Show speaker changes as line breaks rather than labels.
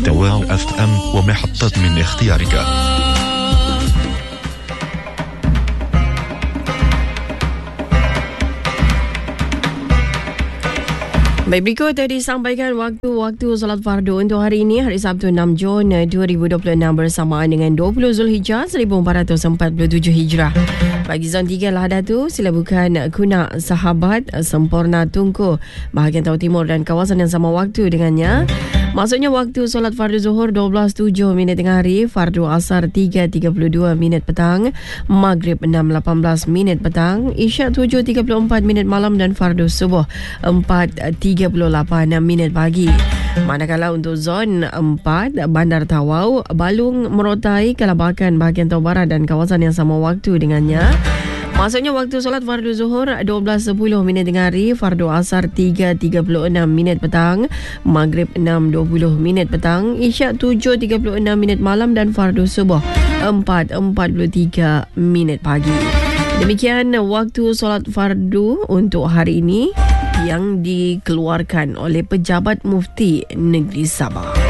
واو اف ام ومحطة من اختيارك.
Baik, berikut disampaikan waktu solat fardu untuk hari ini, hari Sabtu 6 Jun 2026 bersamaan dengan 20 Zulhijjah 1447 Hijrah. Bagi zon 3 Lahadatu, sila bukan Kunak Sahabat, Sempurna Tungku, bahagian Tau Timur dan kawasan yang sama waktu dengannya. Maksudnya waktu solat fardu zuhur 12.07 minit tengah hari, fardu asar 3.32 minit petang, maghrib 6.18 minit petang, isyak 7.34 minit malam dan fardu subuh 4.38 minit pagi. Manakala untuk zon 4, Bandar Tawau, Balung, Merotai, Kelabakan, bahagian Tau Barat dan kawasan yang sama waktu dengannya. Maksudnya waktu solat fardu zuhur 12.10 minit tengah hari, fardu asar 3.36 minit petang, maghrib 6.20 minit petang, isyak 7.36 minit malam dan fardu subuh 4.43 minit pagi. Demikian waktu solat fardu untuk hari ini yang dikeluarkan oleh Pejabat Mufti Negeri Sabah.